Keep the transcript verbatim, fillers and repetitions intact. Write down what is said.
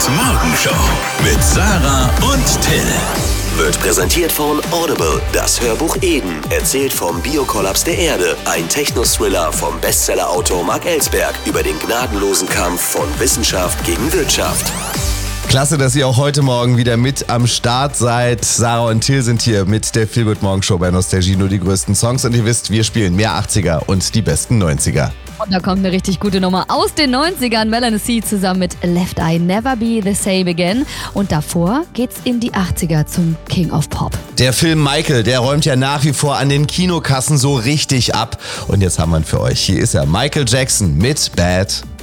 Morgenshow mit Sarah und Till. Wird präsentiert von Audible, das Hörbuch Eden, erzählt vom Biokollaps der Erde, ein Techno-Thriller vom Bestsellerautor Mark Ellsberg über den gnadenlosen Kampf von Wissenschaft gegen Wirtschaft. Klasse, dass ihr auch heute Morgen wieder mit am Start seid. Sarah und Till sind hier mit der Feel Good Morgen Show bei Nostalgie, nur die größten Songs. Und ihr wisst, wir spielen mehr achtziger und die besten neunziger. Und da kommt eine richtig gute Nummer aus den neunzigern. Melanie C. zusammen mit Left Eye, Never Be the Same Again. Und davor geht's in die achtziger zum King of Pop. Der Film Michael, der räumt ja nach wie vor an den Kinokassen so richtig ab. Und jetzt haben wir ihn für euch. Hier ist er, Michael Jackson mit Bad